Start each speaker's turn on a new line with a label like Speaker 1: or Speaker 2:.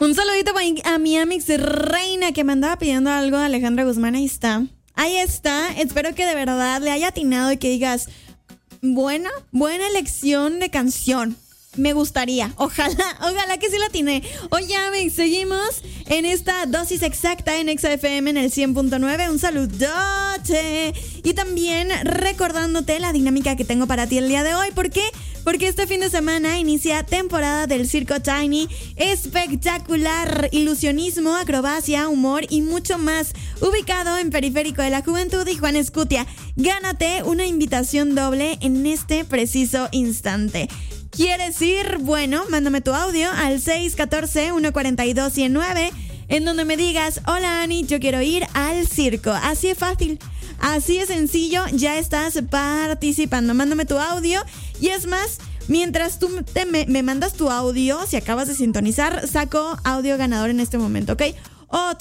Speaker 1: Un saludito a mi amix Reina que me andaba pidiendo algo de Alejandra Guzmán. Ahí está. Ahí está. Espero que de verdad le haya atinado y que digas, buena elección de canción. Me gustaría. Ojalá que sí la atiné. Oye, amix, seguimos en esta dosis exacta en Exa FM en el 100.9. Un saludote. Y también recordándote la dinámica que tengo para ti el día de hoy. ¿Por qué? Porque este fin de semana inicia temporada del Circo Tiny. Espectacular ilusionismo, acrobacia, humor y mucho más. Ubicado en Periférico de la Juventud y Juan Escutia. Gánate una invitación doble en este preciso instante. ¿Quieres ir? Bueno, mándame tu audio al 614-142-109 en donde me digas, hola Ani, yo quiero ir al circo. Así es fácil, así es sencillo, ya estás participando. Mándame tu audio y es más, mientras tú me mandas tu audio, si acabas de sintonizar, saco audio ganador en este momento, ¿ok?